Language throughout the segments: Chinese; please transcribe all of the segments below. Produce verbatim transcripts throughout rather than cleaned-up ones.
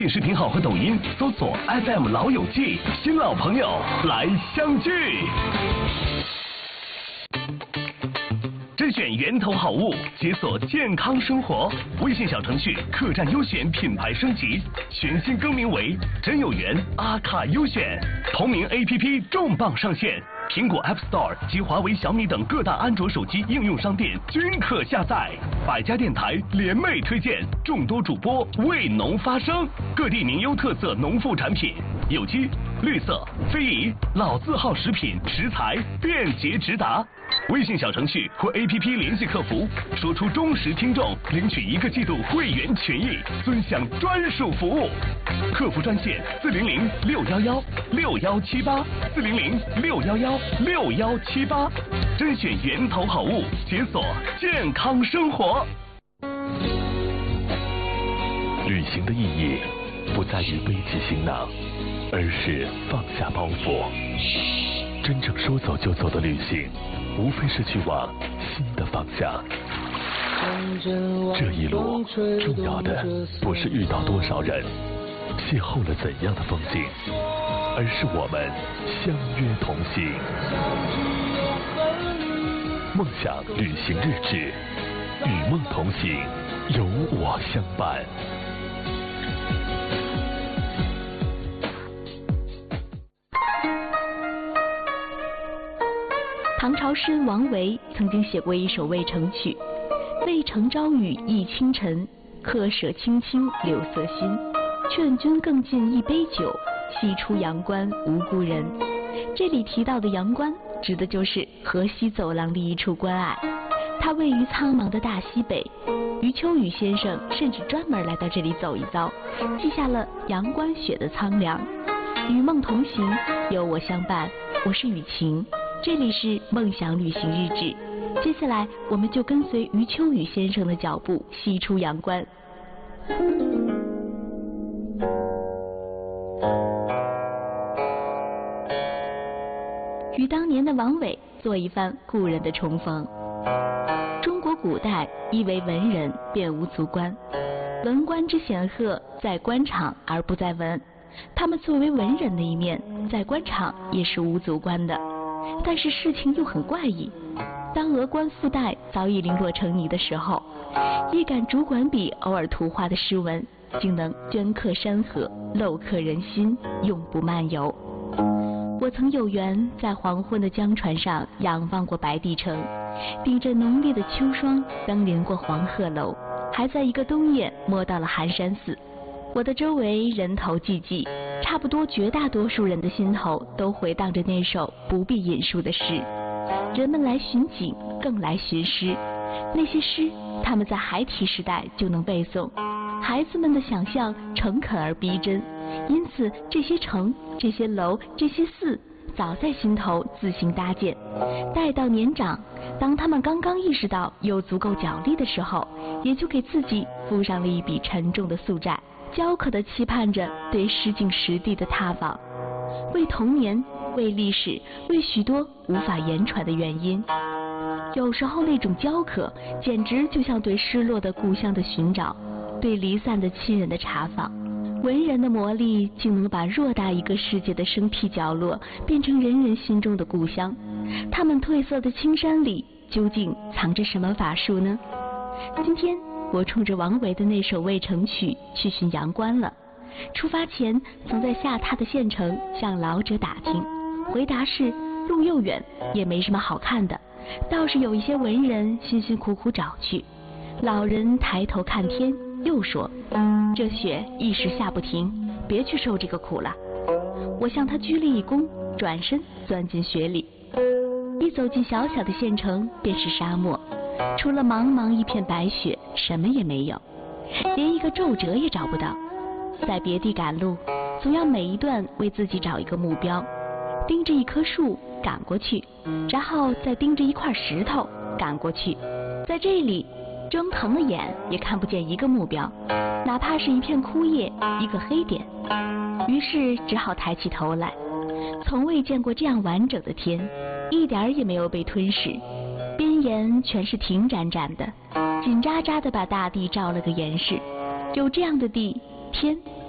视频号和抖音搜索 F M 老友记，新老朋友来相聚。甄选源头好物，解锁健康生活。微信小程序客栈优选品牌升级，全新更名为真有缘阿卡优选。同名 A P P 重磅上线，苹果 App Store 及华为、小米等各大安卓手机应用商店均可下载。百家电台联袂推荐，众多主播为农发声，各地名优特色农副产品，有机、绿色、非遗、老字号食品食材便捷直达。微信小程序或 A P P 联系客服，说出忠实听众，领取一个季度会员权益，尊享专属服务。客服专线四零零六幺幺六幺七八四零零六幺幺六幺七八，甄选源头好物，解锁健康生活。旅行的意义不在于背起行囊，而是放下包袱。真正说走就走的旅行，无非是去往新的方向。这一路重要的不是遇到多少人，邂逅了怎样的风景，而是我们相约同行。梦想旅行日志，与梦同行，有我相伴。 唐朝诗人王维曾经写过一首《渭城曲》：渭城朝雨浥轻尘，客舍青青柳色新。劝君更尽一杯酒，西出阳关无故人。这里提到的阳关，指的就是河西走廊的一处关隘，它位于苍茫的大西北。余秋雨先生甚至专门来到这里走一遭，记下了阳关雪的苍凉。与梦同行，有我相伴，我是雨晴。这里是梦想旅行日志，接下来我们就跟随余秋雨先生的脚步西出阳关。与当年的王维做一番故人的重逢。中国古代一为文人便无足观，文官之显赫在官场而不在文，他们作为文人的一面在官场也是无足观的。但是事情又很怪异，当峨冠附带早已零落成泥的时候，一杆主管笔偶尔涂画的诗文竟能镌刻山河，镂刻人心，永不漫游。我曾有缘在黄昏的江船上仰望过白帝城，顶着浓烈的秋霜登临过黄鹤楼，还在一个冬夜摸到了寒山寺。我的周围人头济济，差不多绝大多数人的心头都回荡着那首不必引述的诗。人们来寻景，更来寻诗。那些诗，他们在孩提时代就能背诵，孩子们的想象诚恳而逼真，因此这些城、这些楼、这些寺，早在心头自行搭建。待到年长，当他们刚刚意识到有足够脚力的时候，也就给自己付上了一笔沉重的宿债，焦渴地期盼着对诗境实地的踏访，为童年，为历史，为许多无法言传的原因。有时候那种焦渴，简直就像对失落的故乡的寻找，对离散的亲人的查访。文人的魔力，竟能把偌大一个世界的生僻角落，变成人人心中的故乡。他们褪色的青山里，究竟藏着什么法术呢？今天我冲着王维的那首《渭城曲》去寻阳关了。出发前，曾在下榻的县城向老者打听，回答是路又远，也没什么好看的，倒是有一些文人辛辛苦苦找去。老人抬头看天，又说：“这雪一时下不停，别去受这个苦了。”我向他鞠了一躬，转身钻进雪里。一走进小小的县城，便是沙漠，除了茫茫一片白雪，什么也没有，连一个皱褶也找不到。在别地赶路，总要每一段为自己找一个目标，盯着一棵树赶过去，然后再盯着一块石头赶过去。在这里，睁疼了眼也看不见一个目标，哪怕是一片枯叶，一个黑点。于是只好抬起头来，从未见过这样完整的天，一点儿也没有被吞噬，边沿全是挺展展的，紧扎扎地把大地罩了个严实。有这样的地，天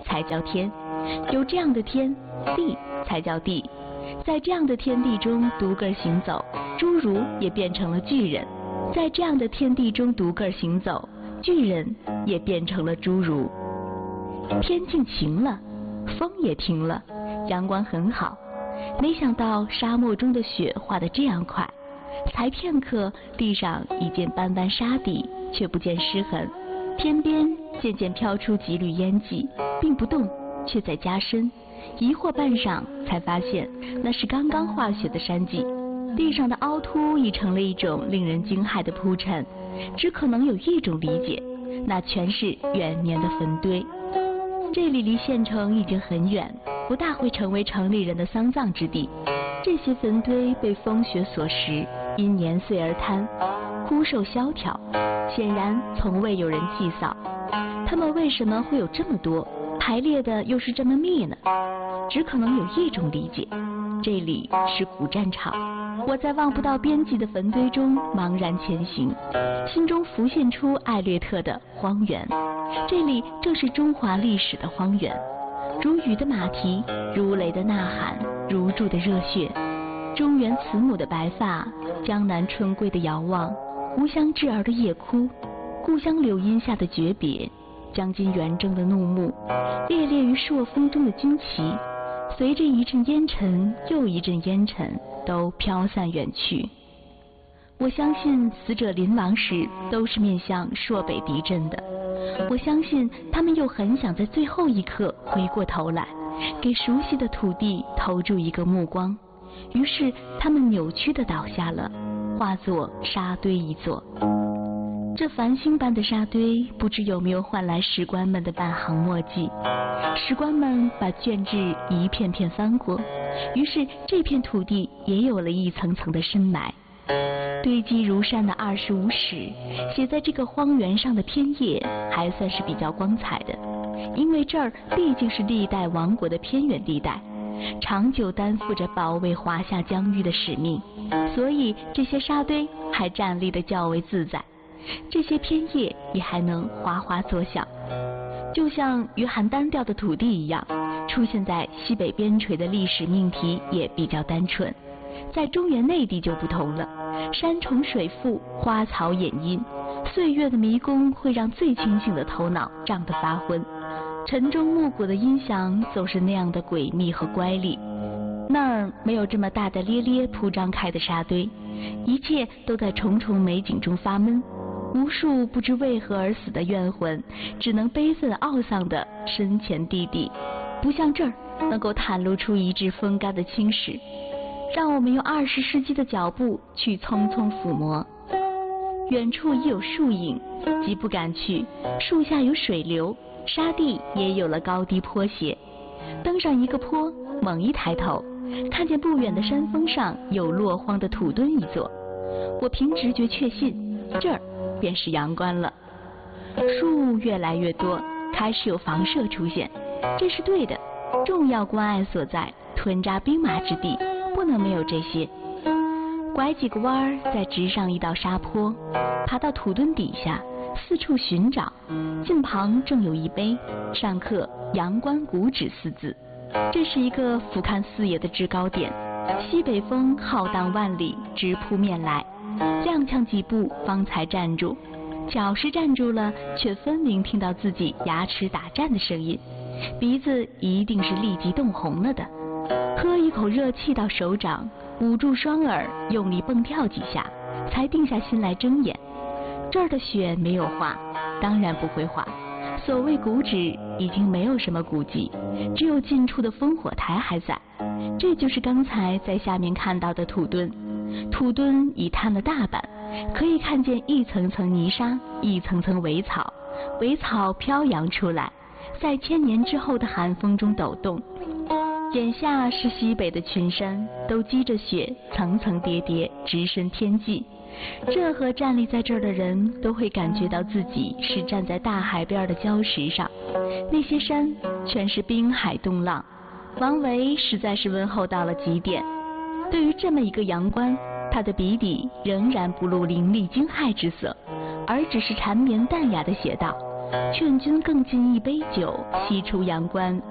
才叫天，有这样的天地才叫地。在这样的天地中独个行走，侏儒也变成了巨人；在这样的天地中独个行走，巨人也变成了侏儒。天竟晴了，风也停了，阳光很好。没想到沙漠中的雪化得这样快，才片刻，地上已见斑斑沙地，却不见湿痕。天边渐渐飘出几缕烟迹，并不动，却在加深。疑惑半晌，才发现那是刚刚化雪的山迹。地上的凹凸已成了一种令人惊骇的铺陈，只可能有一种理解，那全是远年的坟堆。这里离县城已经很远，不大会成为城里人的丧葬之地。这些坟堆被风雪所蚀，因年岁而坍，枯瘦萧条，显然从未有人祭扫。他们为什么会有这么多，排列的又是这么密呢？只可能有一种理解，这里是古战场。我在望不到边际的坟堆中茫然前行，心中浮现出艾略特的荒原。这里正是中华历史的荒原，如雨的马蹄，如雷的呐喊，如注的热血。中原慈母的白发，江南春归的遥望，吾乡稚儿的夜哭，故乡柳荫下的诀别，将军远征的怒目，猎猎于朔风中的军旗，随着一阵烟尘又一阵烟尘，都飘散远去。我相信死者临亡时都是面向朔北敌阵的，我相信他们又很想在最后一刻回过头来，给熟悉的土地投注一个目光。于是他们扭曲地倒下了，化作沙堆一座。这繁星般的沙堆，不知有没有换来史官们的半行墨迹。史官们把卷帙一片片翻过，于是这片土地也有了一层层的深埋。堆积如山的二十五史，写在这个荒原上的篇页，还算是比较光彩的，因为这儿毕竟是历代王国的偏远地带，长久担负着保卫华夏疆域的使命，所以这些沙堆还站立得较为自在。这些篇页也还能哗哗作响，就像于含单调的土地一样，出现在西北边陲的历史命题也比较单纯。在中原内地就不同了，山重水复，花草掩阴，岁月的迷宫会让最清醒的头脑胀得发昏。晨钟暮鼓的音响总是那样的诡秘和乖戾。那儿没有这么大大咧咧铺张开的沙堆，一切都在重重美景中发闷。无数不知为何而死的怨魂，只能悲愤懊丧地深潜地底，不像这儿能够袒露出一致风干的青史，让我们用二十世纪的脚步去匆匆抚摸。远处已有树影，急不敢去，树下有水流，沙地也有了高低坡斜。登上一个坡，猛一抬头，看见不远的山峰上有落荒的土墩一座，我凭直觉确信，这儿便是阳关了。树越来越多，开始有房舍出现，这是对的，重要关隘所在，屯扎兵马之地，不能没有这些。拐几个弯儿，再直上一道沙坡，爬到土墩底下，四处寻找，近旁正有一碑，上刻阳关古址四字。这是一个俯瞰四野的制高点，西北风浩荡万里，直扑面来，踉跄几步方才站住，脚是站住了，却分明听到自己牙齿打颤的声音，鼻子一定是立即冻红了的。喝一口热气到手掌，捂住双耳，用力蹦跳几下，才定下心来睁眼。这儿的雪没有化，当然不会化。所谓古址已经没有什么古迹，只有近处的烽火台还在。这就是刚才在下面看到的土墩，土墩已坍了大半，可以看见一层层泥沙，一层层苇草，苇草飘扬出来，在千年之后的寒风中抖动。眼下是西北的群山，都积着雪，层层叠叠，直伸天际。这和站立在这儿的人都会感觉到自己是站在大海边的礁石上，那些山全是滨海冻浪。王维实在是温厚到了极点，对于这么一个阳关，他的笔底仍然不露凌厉惊骇之色，而只是缠绵淡雅地写道： 劝君更尽一杯酒，西出阳关